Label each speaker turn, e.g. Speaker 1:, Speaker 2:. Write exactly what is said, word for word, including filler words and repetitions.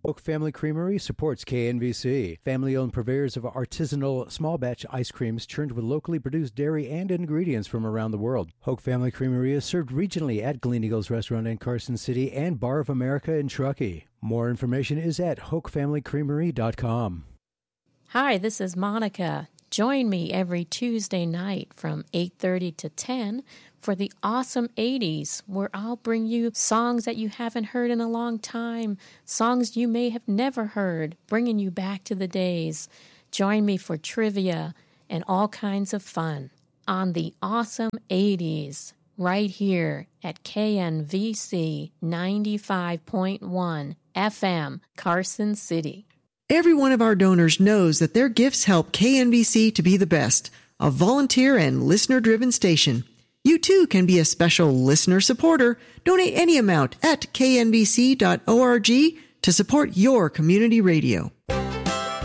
Speaker 1: Hoke Family Creamery supports K N V C. Family-owned purveyors of artisanal small-batch ice creams churned with locally produced dairy and ingredients from around the world. Hoke Family Creamery is served regionally at Glen Eagles Restaurant in Carson City and Bar of America in Truckee. More information is at hoke family creamery dot com.
Speaker 2: Hi, this is Monica. Join me every Tuesday night from eight thirty to ten for the Awesome eighties, where I'll bring you songs that you haven't heard in a long time, songs you may have never heard, bringing you back to the days. Join me for trivia and all kinds of fun on the Awesome eighties, right here at K N V C ninety-five point one F M, Carson City.
Speaker 3: Every one of our donors knows that their gifts help K N V C to be the best, a volunteer and listener-driven station. You too can be a special listener supporter. Donate any amount at k n v c dot org to support your community radio.